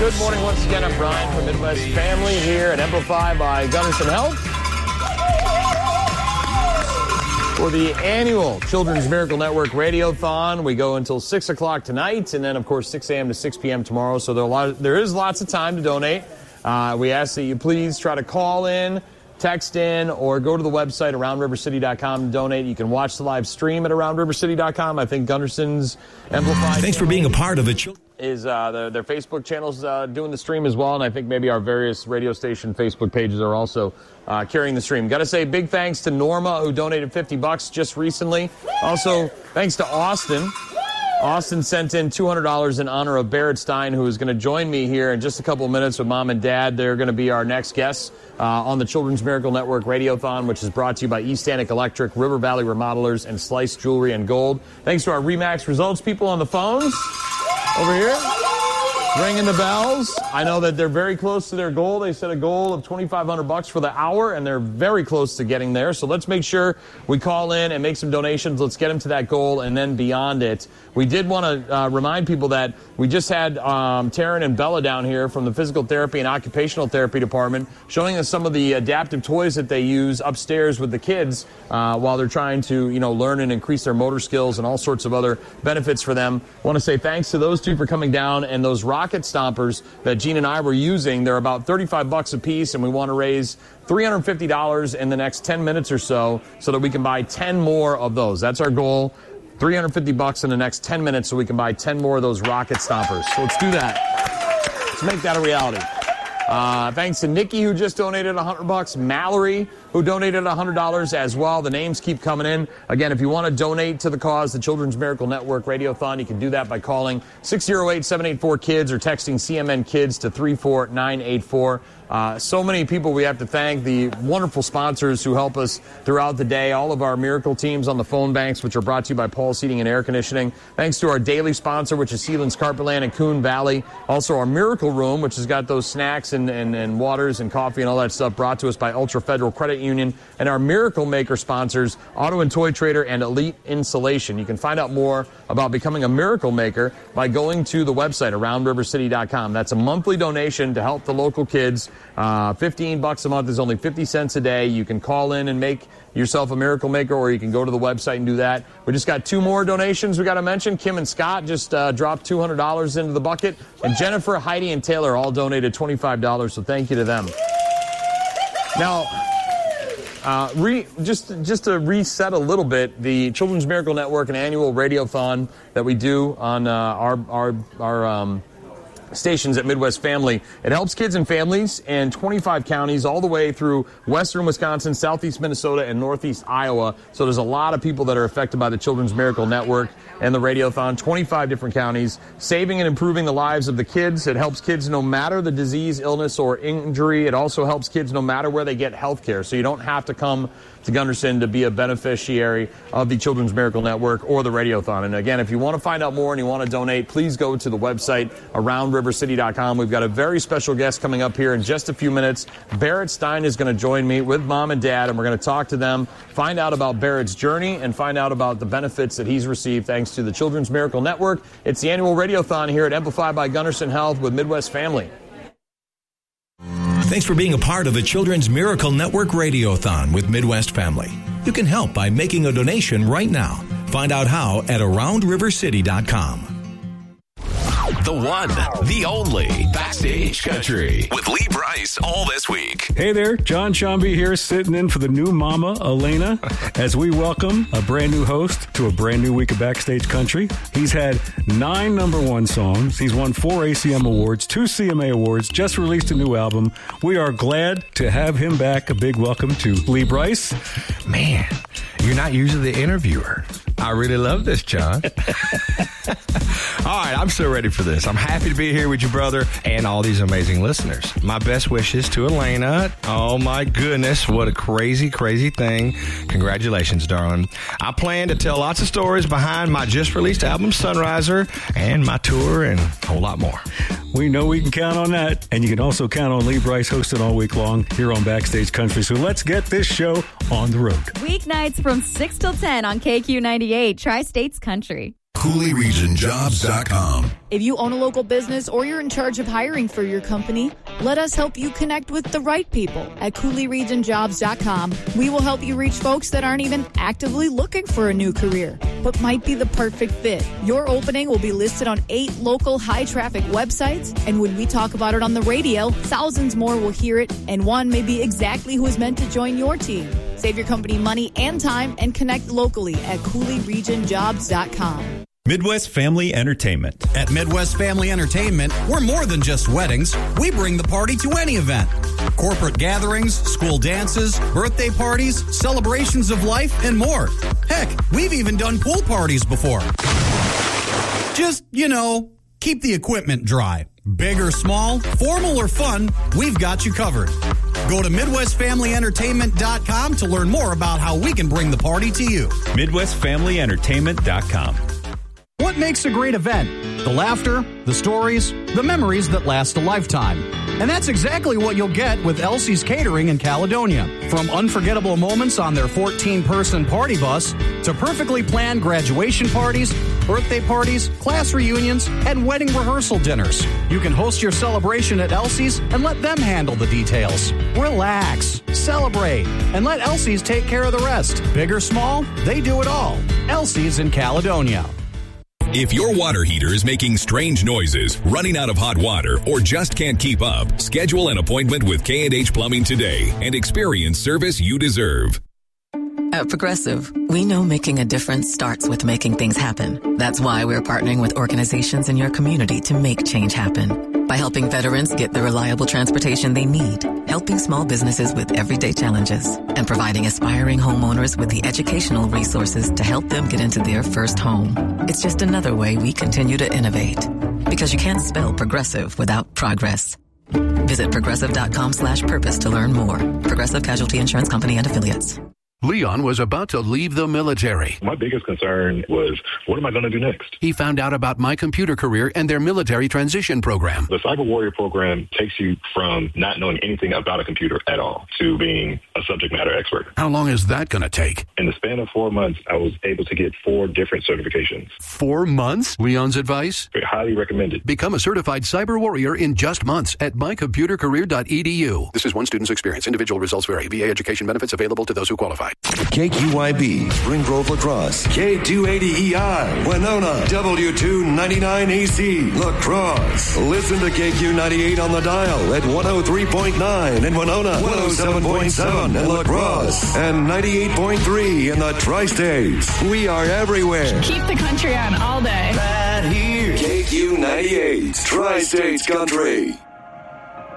Good morning once again. I'm Brian from Midwest Family here at Amplify by Gunderson Health for the annual Children's Miracle Network Radiothon. We go until 6 o'clock tonight, and then, of course, 6 a.m. to 6 p.m. tomorrow. So there is lots of time to donate. We ask that you please try to call in, text in, or go to the website, aroundrivercity.com, to donate. You can watch the live stream at aroundrivercity.com. I think Gunderson's Amplify. Thanks for being a part of it. Is their Facebook channel's doing the stream as well, and I think maybe our various radio station Facebook pages are also carrying the stream. Got to say big thanks to Norma, who donated $50 just recently. Also, thanks to Austin. Austin sent in $200 in honor of Barrett Stein, who is going to join me here in just a couple of minutes with Mom and Dad. They're going to be our next guests on the Children's Miracle Network Radiothon, which is brought to you by East Antic Electric, River Valley Remodelers, and Slice Jewelry and Gold. Thanks to our RE/MAX results people on the phones over here, ringing the bells. I know that they're very close to their goal. They set a goal of $2,500 for the hour, and they're very close to getting there. So let's make sure we call in and make some donations. Let's get them to that goal and then beyond it. We did want to remind people that we just had Taryn and Bella down here from the Physical Therapy and Occupational Therapy Department showing us some of the adaptive toys that they use upstairs with the kids while they're trying to, learn and increase their motor skills and all sorts of other benefits for them. I want to say thanks to those two for coming down, and those rocket stompers that Gene and I were using. They're about $35 a piece, and we want to raise $350 in the next 10 minutes or so that we can buy 10 more of those. That's our goal. $350 in the next 10 minutes so we can buy 10 more of those rocket stompers. So let's do that. Let's make that a reality. Thanks to Nikki, who just donated $100. Mallory, who donated $100 as well. The names keep coming in. Again, if you want to donate to the cause, the Children's Miracle Network Radiothon, you can do that by calling 608-784-KIDS or texting CMN KIDS to 34984. So many people we have to thank, the wonderful sponsors who help us throughout the day, all of our miracle teams on the phone banks, which are brought to you by Paul's Heating and Air Conditioning. Thanks to our daily sponsor, which is Sealands Carpetland and Coon Valley. Also our Miracle Room, which has got those snacks and waters and coffee and all that stuff, brought to us by Ultra Federal Credit Union. And our Miracle Maker sponsors, Auto and Toy Trader and Elite Insulation. You can find out more about becoming a Miracle Maker by going to the website, aroundrivercity.com. That's a monthly donation to help the local kids. $15 a month is only 50 cents a day. You can call in and make yourself a Miracle Maker, or you can go to the website and do that. We just got two more donations we got to mention. Kim and Scott just dropped $200 into the bucket, and Jennifer, Heidi, and Taylor all donated $25, so thank you to them. Now, just to reset a little bit, the Children's Miracle Network, an annual radiothon that we do on our stations at Midwest Family. It helps kids and families in 25 counties all the way through western Wisconsin, southeast Minnesota, and northeast Iowa. So there's a lot of people that are affected by the Children's Miracle Network and the Radiothon, 25 different counties, saving and improving the lives of the kids. It helps kids no matter the disease, illness, or injury. It also helps kids no matter where they get health care. So you don't have to come to Gunderson to be a beneficiary of the Children's Miracle Network or the Radiothon. And again, if you want to find out more and you want to donate, please go to the website, aroundrivercity.com. We've got a very special guest coming up here in just a few minutes. Barrett Stein is going to join me with Mom and Dad, and we're going to talk to them, find out about Barrett's journey, and find out about the benefits that he's received thanks to the Children's Miracle Network. It's the annual Radiothon here at Amplify by Gunderson Health with Midwest Family. Thanks for being a part of the Children's Miracle Network Radiothon with Midwest Family. You can help by making a donation right now. Find out how at aroundrivercity.com. The one, the only, Backstage Country with Lee Brice all this week. Hey there, John Shambi here, sitting in for the new mama, Elena, as we welcome a brand new host to a brand new week of Backstage Country. He's had 9 #1 songs. He's won 4 ACM awards, 2 CMA awards, just released a new album. We are glad to have him back. A big welcome to Lee Brice. Man, you're not usually the interviewer. I really love this, John. All right, I'm so ready for this. I'm happy to be here with you, brother, and all these amazing listeners. My best wishes to Elena. Oh, my goodness, what a crazy, crazy thing. Congratulations, darling. I plan to tell lots of stories behind my just-released album, Sunriser, and my tour, and a whole lot more. We know we can count on that, and you can also count on Lee Brice hosting all week long here on Backstage Country. So let's get this show on the road. Weeknights from 6 till 10 on KQ98, Tri-States Country. CooleyRegionJobs.com. If you own a local business or you're in charge of hiring for your company, let us help you connect with the right people at CooleyRegionJobs.com. We will help you reach folks that aren't even actively looking for a new career, but might be the perfect fit. Your opening will be listed on 8 local high-traffic websites, and when we talk about it on the radio, thousands more will hear it, and one may be exactly who is meant to join your team. Save your company money and time and connect locally at CooleyRegionJobs.com. Midwest Family Entertainment. At Midwest Family Entertainment, we're more than just weddings. We bring the party to any event. Corporate gatherings, school dances, birthday parties, celebrations of life, and more. Heck, we've even done pool parties before. Just, keep the equipment dry. Big or small, formal or fun, we've got you covered. Go to MidwestFamilyEntertainment.com to learn more about how we can bring the party to you. MidwestFamilyEntertainment.com. What makes a great event? The laughter, the stories, the memories that last a lifetime. And that's exactly what you'll get with Elsie's Catering in Caledonia. From unforgettable moments on their 14-person party bus to perfectly planned graduation parties, birthday parties, class reunions, and wedding rehearsal dinners. You can host your celebration at Elsie's and let them handle the details. Relax, celebrate, and let Elsie's take care of the rest. Big or small, they do it all. Elsie's in Caledonia. If your water heater is making strange noises, running out of hot water, or just can't keep up, schedule an appointment with K&H Plumbing today and experience service you deserve. At Progressive, we know making a difference starts with making things happen. That's why we're partnering with organizations in your community to make change happen. By helping veterans get the reliable transportation they need, helping small businesses with everyday challenges, and providing aspiring homeowners with the educational resources to help them get into their first home. It's just another way we continue to innovate. Because you can't spell progressive without progress. Visit progressive.com/purpose to learn more. Progressive Casualty Insurance Company and Affiliates. Leon was about to leave the military. My biggest concern was, what am I going to do next? He found out about My Computer Career and their military transition program. The Cyber Warrior program takes you from not knowing anything about a computer at all to being a subject matter expert. How long is that going to take? In the span of 4 months, I was able to get 4 different certifications. 4 months? Leon's advice? Highly recommended. Become a certified cyber warrior in just months at mycomputercareer.edu. This is one student's experience. Individual results vary. VA education benefits available to those who qualify. KQYB, Spring Grove La Crosse, K280EI, Winona, W299EC, La Crosse. Listen to KQ98 on the dial at 103.9 in Winona, 107.7 in La Crosse, and 98.3 in the Tri-States. We are everywhere. Keep the country on all day. Right here. KQ98, Tri-States Country.